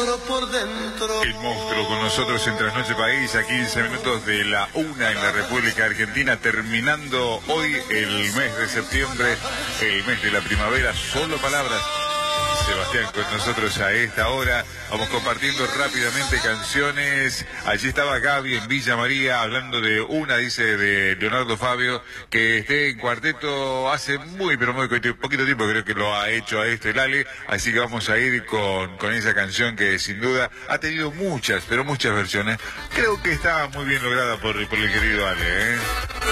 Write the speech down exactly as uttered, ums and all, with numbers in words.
monstruo por dentro. El monstruo con nosotros en Trasnoche País, a quince minutos de la una en la República Argentina, terminando hoy el mes de septiembre, el mes de la primavera. Solo palabras. Sebastián con nosotros a esta hora. Vamos compartiendo rápidamente canciones. Allí estaba Gaby en Villa María hablando de una, dice, de Leonardo Fabio, que esté en cuarteto hace muy, pero muy poquito tiempo, creo que lo ha hecho a este Lale. Así que vamos a ir con, con esa canción que sin duda ha tenido muchas, pero muchas versiones. Creo que está muy bien lograda por, por el querido Ale, ¿eh?